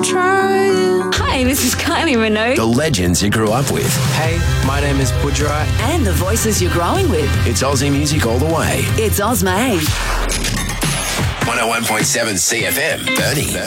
trying. Hi, this is Kylie Minogue. The legends you grew up with. Hey, my name is Budra. And the voices you're growing with. It's Aussie music all the way. It's Ozmade. 101.7 CFM. Bernie.